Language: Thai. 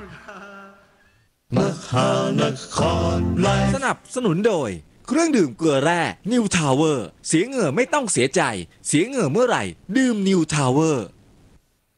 มหานครไลฟ์สนับสนุนโดยเครื่องดื่มเกลือแร่นิวทาวเวอร์เสียเหงื่อไม่ต้องเสียใจเสียเหงื่อเมื่อไหร่ดื่มนิวทาวเวอร์